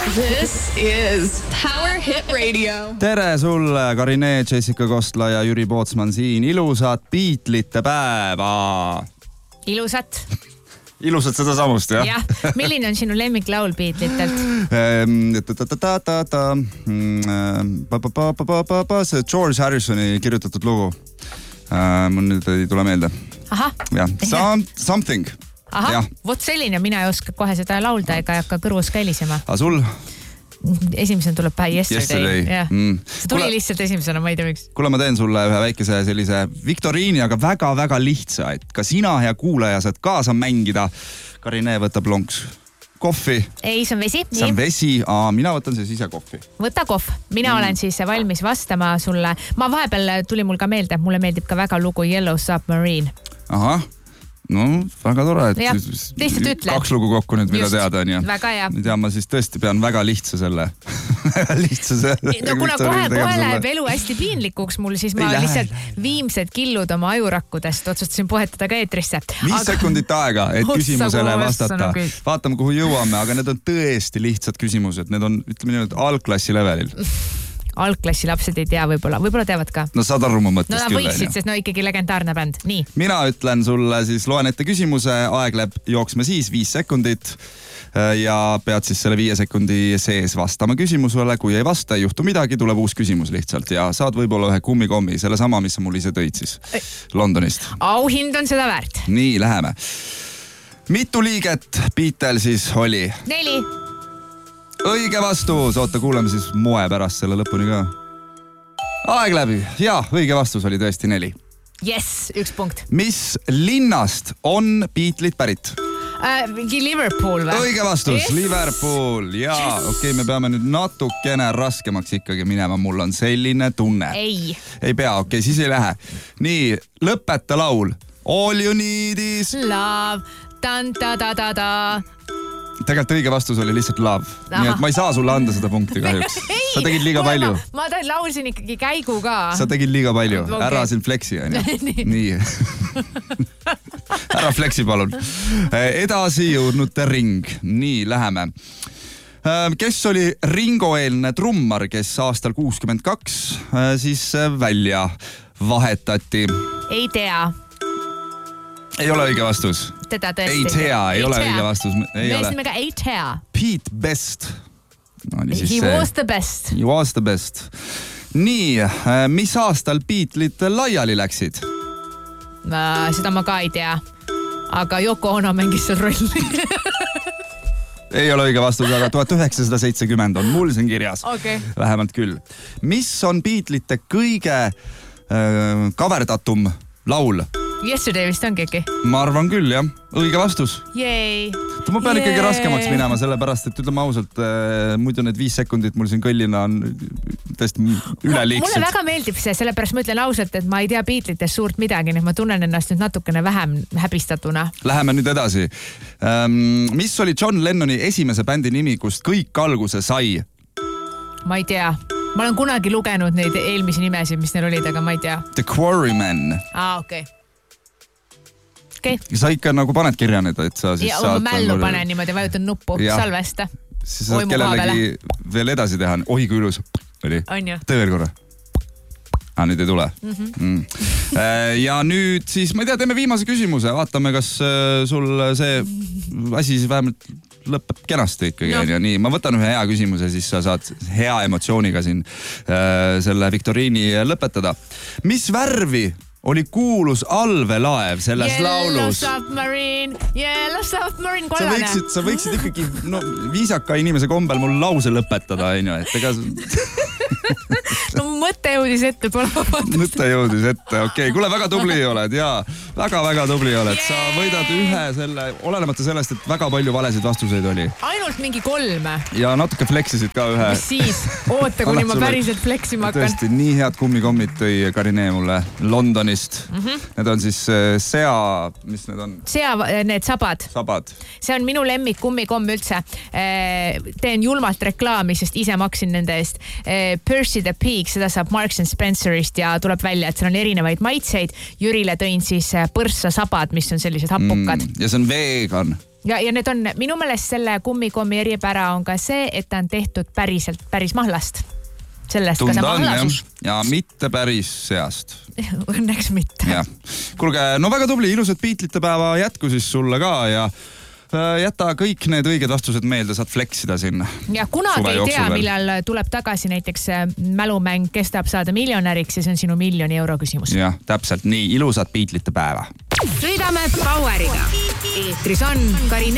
This is Power Hit Radio. Tere sulle, Karine, Jessica Kostla ja Jüri Pootsman siin. Ilusat Beatlesite päeva. Ilusat. Ilusat seda samust, jah? Jah. Milline on sinu lemmiklaul Beatlesitelt? See George Harrisoni kirjutatud lugu. Mul nüüd ei tule meelde. Aha. Ja. Something. Aha, vot selline, mina ei oska kohe seda laulda ega hakka kõrvus käilisema. A sul? Esimesena tuleb pähe Yesterday. See tuli lihtsalt esimesena, ma ei tea miks. Kuule, ma teen sulle ühe väikese sellise viktoriini, aga väga-väga lihtsa, et ka sina ja kuulaja saad kaasa mängida. Karine võtab lonks kohvi. Ei, see on vesi. See on vesi. Mina võtan siis ise kohvi. Võta kohv. Mina olen siis valmis vastama sulle. Ma vahepeal tuli mul ka meelde, mulle meeldib ka väga lugu Yellow Submarine. Ahah. No, väga tore, et ja, ütle. 2 lugu kokku nüüd, mida teada on. Ja. Väga hea. Nüüd ma siis tõesti pean väga lihtsa selle. No kuna kohe läheb elu hästi piinlikuks mul, siis ma lihtsalt viimsed killud oma ajurakkudest otsustasin puhetada ka eetrisse. 5 sekundit aega, et küsimusele vastata. Vaatame, kuhu jõuame, aga need on tõesti lihtsad küsimused. Need on, ütleme nii, algklassi levelil. Algklassi lapsed ei tea võib-olla teavad ka. No saad aru mu mõttest küll. No nad võiksid, sest ikkagi legendaarne bänd. Nii. Mina ütlen sulle siis, loen ette küsimuse, aeg läheb jooksma siis 5 sekundit ja pead siis selle 5 sekundi sees vastama küsimusele. Kui ei vasta, ei juhtu midagi, tuleb uus küsimus lihtsalt ja saad võib-olla ühe kummikommi, selle sama, mis sa mul ise tõid siis Londonist. Auhind on seda väärt. Nii, läheme. Mitu liiget Beatlesis oli? 4. Õige vastus. Oota, kuuleme siis moe pärast selle lõpuni ka. Aeg läbi. Jaa, õige vastus oli tõesti 4. Yes, 1 punkt. Mis linnast on Beatlesid pärit? Liverpool või? Õige vastus, yes. Liverpool. Jaa, okei, me peame nüüd natukene raskemaks ikkagi minema. Mul on selline tunne. Ei pea, okei, siis ei lähe. Nii, lõpeta laul. All you need is... Love, tan-ta-ta-ta-ta. Tegelikult õige vastus oli lihtsalt love. Nii et ma ei saa sulle anda seda punkti kahjuks. Sa tegid liiga palju. Ma laulsin ikkagi käigu ka. Sa tegid liiga palju. Okay. Ära siin flexi, on ju. Nii. Ära flexi, palun. Edasi jõudnute ring. Nii, läheme. Kes oli Ringo-eelne trummar, kes aastal 62 siis välja vahetati? Ei tea. Ei ole õige vastus. Teda tõesti. Ei tea, ei ole õige vastus. Me esime ka ei tea. Pete Best. He was the best. He was the best. Nii, mis aastal Beatlesid laiali läksid? Seda ma ka ei tea. Aga Yoko Ono mängis seal rolli. Ei ole õige vastus, aga 1970 on mul siin kirjas. Okay. Vähemalt küll. Mis on Beatlesite kõige kaverdatum laul? Yesterday vist ongi äkki? Ma arvan küll, jah. Õige vastus. Yay. Ma pean ikkagi raskemaks minema, sellepärast, et ütleme ausalt, muidu need 5 sekundit mul siin kõllina on tõesti üleliigsed. Mulle väga meeldib see, sellepärast ma ütlen ausalt, et ma ei tea Beatlesitest suurt midagi, nii ma tunnen ennast nüüd natukene vähem häbistatuna. Läheme nüüd edasi. Mis oli John Lennoni esimese bändi nimi, kust kõik alguse sai? Ma ei tea. Ma olen kunagi lugenud neid eelmisi nimesid, mis neil olid, aga ma ei tea. The Quarrymen. Okei. Sa ikka nagu paned kirja need, et sa siis saad... Ja ma mällu panen niimoodi, vajutan nuppu, salvesta. Siis saad kellelegi veel edasi teha. Oi, kui ilus. Oli. On ju. Tee veel korra. Nüüd ei tule. Ja nüüd siis, ma ei tea, teeme viimase küsimuse. Vaatame, kas sul see asi siis vähemalt lõpeb kenasti ikkagi. No. Nii, ma võtan ühe hea küsimuse, siis sa saad hea emotsiooniga siin selle viktoriini lõpetada. Mis värvi oli kuulus allveelaev selles laulus? Yellow Submarine, kollane. Sa võiksid ikkagi viisaka inimese kombel mul lause lõpetada, on ju, et ega... No mõte jõudis ette, pole vabandust. Mõte jõudis ette, okei. Kuule, väga tubli oled, jaa. Väga tubli oled. Sa võidad ühe selle, olenemata sellest, et väga palju valesid vastuseid oli. Ainult mingi 3. Ja natuke fleksisid ka ühe. Mis siis? Oota, kuni ma päriselt fleksima hakkan. Tõesti, nii head kummikommid tõi Karine mulle Londonist. Need on siis sea, mis need on? Need sabad. See on minu lemmik kummikomm üldse. Teen julmalt reklaami, sest ise maksin nende eest. Percy the Pig, seda saab Marks & Spencerist ja tuleb välja, et seal on erinevaid maitseid. Jürile tõin siis põrssa sabad, mis on sellised hapukad. Ja see on vegan. ja need on, minu meelest selle kummikommi eripära on ka see, et ta on tehtud päris mahlast. Sellest ka see mahlasus. Ja mitte päris seast. Õnneks mitte. Ja. Kuulge, no väga tubli, ilusat Beatlesite päeva jätku siis sulle ka ja jäta kõik need õiged vastused meelde, saad fleksida sinna. Ja kunagi ei tea, millal tuleb tagasi näiteks mälumäng Kes tahab saada miljonäriks ja see on sinu €1 000 000 küsimus. Jah, täpselt nii, ilusat Beatlesite päeva. Sõidame Poweriga. Eetris on Karin